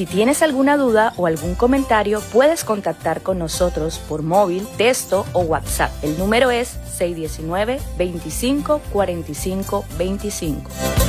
Si tienes alguna duda o algún comentario, puedes contactar con nosotros por móvil, texto o WhatsApp. El número es 619-2545-25.